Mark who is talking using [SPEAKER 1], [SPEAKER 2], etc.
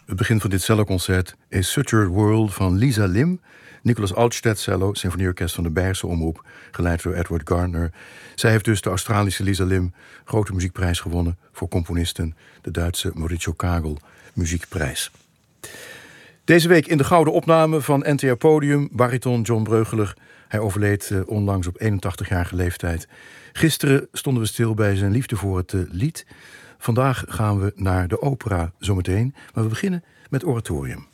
[SPEAKER 1] Het begin van dit celloconcert is Such a World van Lisa Lim. Nicolas Altstedt cello, symfonieorkest van de Bergse Omroep, geleid door Edward Gardner. Zij heeft dus de Australische Lisa Lim grote muziekprijs gewonnen voor componisten, de Duitse Maurizio Kagel muziekprijs. Deze week in de gouden opname van NTR Podium, bariton John Breugeler. Hij overleed onlangs op 81-jarige leeftijd. Gisteren stonden we stil bij zijn liefde voor het lied. Vandaag gaan we naar de opera zometeen, maar we beginnen met oratorium.